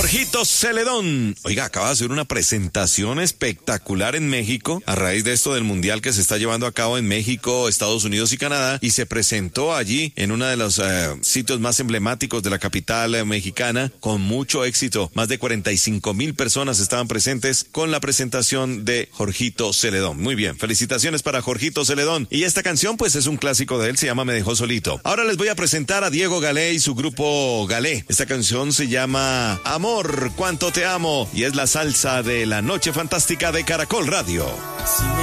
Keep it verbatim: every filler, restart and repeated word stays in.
Jorgito Celedón. Oiga, acaba de hacer una presentación espectacular en México a raíz de esto del mundial que se está llevando a cabo en México, Estados Unidos y Canadá, y se presentó allí en uno de los uh, sitios más emblemáticos de la capital uh, mexicana con mucho éxito. Más de cuarenta y cinco mil personas estaban presentes con la presentación de Jorgito Celedón. Muy bien, felicitaciones para Jorgito Celedón. Y esta canción pues es un clásico de él, se llama Me dejó solito. Ahora les voy a presentar a Diego Galé y su grupo Galé. Esta canción se llama Amor, cuánto te amo, y es la salsa de la noche fantástica de Caracol Radio.